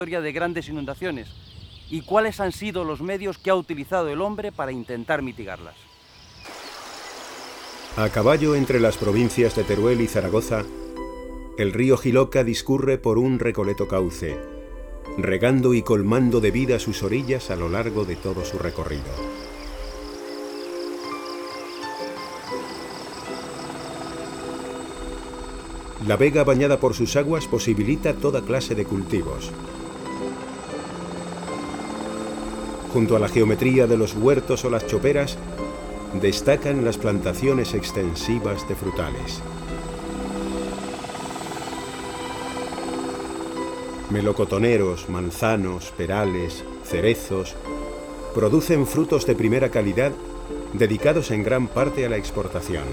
historia de grandes inundaciones y cuáles han sido los medios que ha utilizado el hombre para intentar mitigarlas. A caballo entre las provincias de Teruel y Zaragoza, el río Jiloca discurre por un recoleto cauce, regando y colmando de vida sus orillas a lo largo de todo su recorrido. La vega bañada por sus aguas posibilita toda clase de cultivos. Junto a la geometría de los huertos o las choperas, destacan las plantaciones extensivas de frutales. Melocotoneros, manzanos, perales, cerezos, producen frutos de primera calidad dedicados en gran parte a la exportación.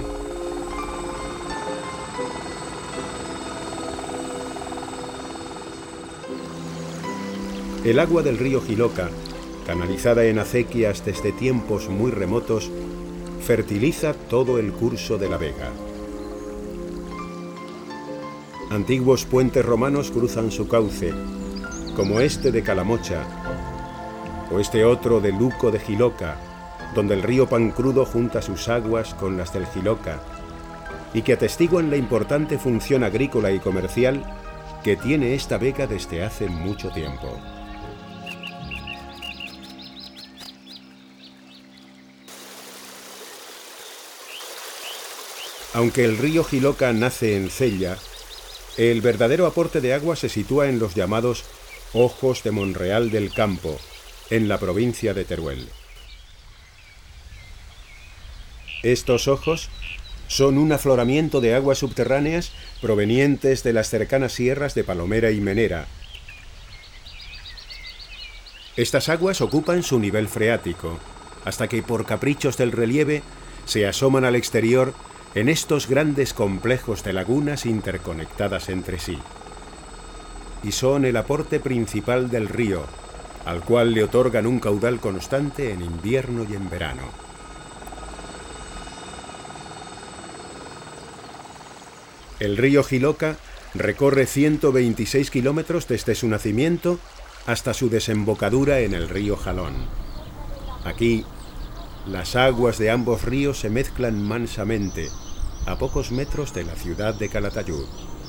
El agua del río Jiloca, canalizada en acequias desde tiempos muy remotos, fertiliza todo el curso de la vega. Antiguos puentes romanos cruzan su cauce, como este de Calamocha, o este otro de Luco de Jiloca, donde el río Pancrudo junta sus aguas con las del Jiloca, y que atestiguan la importante función agrícola y comercial que tiene esta vega desde hace mucho tiempo. Aunque el río Jiloca nace en Cella, el verdadero aporte de agua se sitúa en los llamados Ojos de Monreal del Campo, en la provincia de Teruel. Estos ojos son un afloramiento de aguas subterráneas provenientes de las cercanas sierras de Palomera y Menera. Estas aguas ocupan su nivel freático, hasta que por caprichos del relieve se asoman al exterior en estos grandes complejos de lagunas interconectadas entre sí. Y son el aporte principal del río, al cual le otorgan un caudal constante en invierno y en verano. El río Jiloca recorre 126 kilómetros desde su nacimiento hasta su desembocadura en el río Jalón. Aquí, las aguas de ambos ríos se mezclan mansamente, a pocos metros de la ciudad de Calatayud.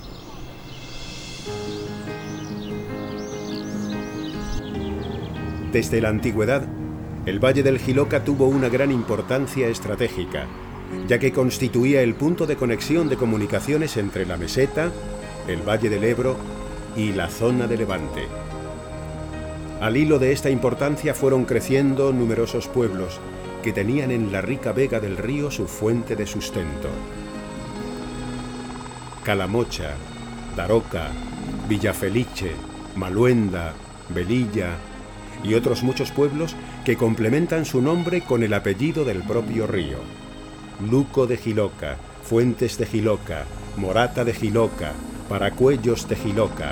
Desde la antigüedad, el valle del Jiloca tuvo una gran importancia estratégica, ya que constituía el punto de conexión de comunicaciones entre la meseta, el valle del Ebro y la zona de Levante. Al hilo de esta importancia fueron creciendo numerosos pueblos que tenían en la rica vega del río su fuente de sustento. Calamocha, Daroca, Villafelice, Maluenda, Velilla y otros muchos pueblos que complementan su nombre con el apellido del propio río. Luco de Jiloca, Fuentes de Jiloca, Morata de Jiloca, Paracuellos de Jiloca.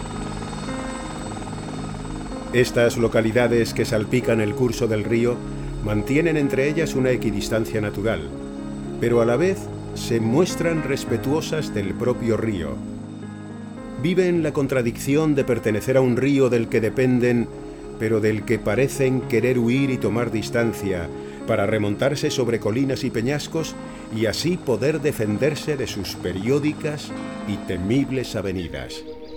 Estas localidades que salpican el curso del río mantienen entre ellas una equidistancia natural, pero a la vez se muestran respetuosas del propio río. Viven la contradicción de pertenecer a un río del que dependen, pero del que parecen querer huir y tomar distancia para remontarse sobre colinas y peñascos y así poder defenderse de sus periódicas y temibles avenidas.